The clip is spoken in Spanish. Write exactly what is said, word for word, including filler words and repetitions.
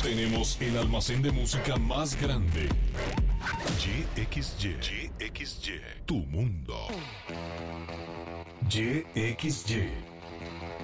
Tenemos el almacén de música más grande. Y X Y. Y X Y. Tu mundo. Y X Y.